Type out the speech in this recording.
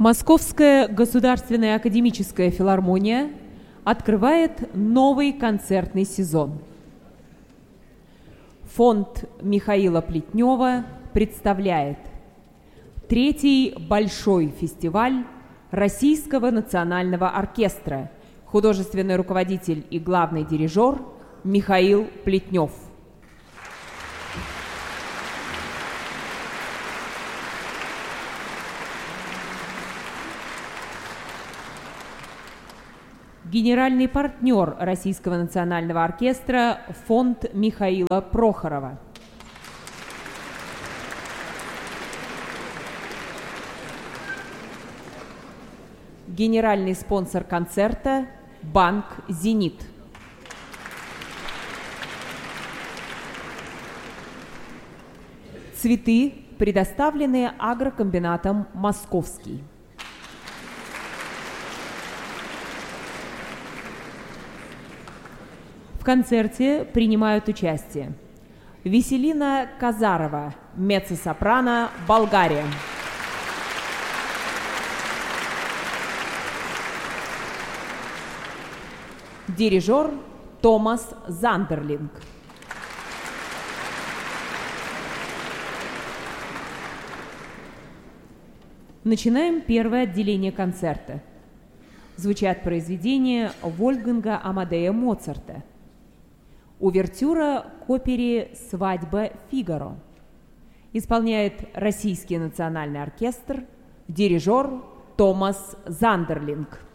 Московская государственная академическая филармония открывает новый концертный сезон. Фонд Михаила Плетнева представляет третий большой фестиваль Российского национального оркестра, художественный руководитель и главный дирижер Михаил Плетнев. Генеральный партнер Российского национального оркестра фонд Михаила Прохорова. Генеральный спонсор концерта банк «Зенит». Цветы предоставлены агрокомбинатом «Московский». В концерте принимают участие Веселина Казарова, меццо-сопрано, Болгария. Дирижер Томас Зандерлинг. Начинаем первое отделение концерта. Звучат произведения Вольфганга Амадея Моцарта. Увертюра к опере «Свадьба Фигаро». Исполняет Российский национальный оркестр, дирижер Томас Зандерлинг.